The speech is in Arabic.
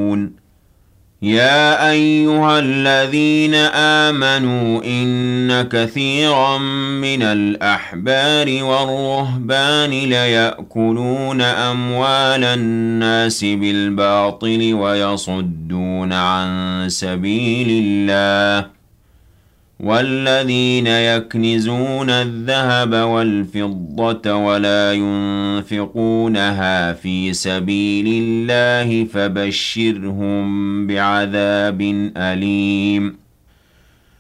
يعلمون يا أيها الذين آمنوا إن كثيرا من الأحبار والرهبان ليأكلون أموال الناس بالباطل ويصدون عن سبيل الله والذين يكنزون الذهب والفضة ولا ينفقونها في سبيل الله فبشرهم بعذاب أليم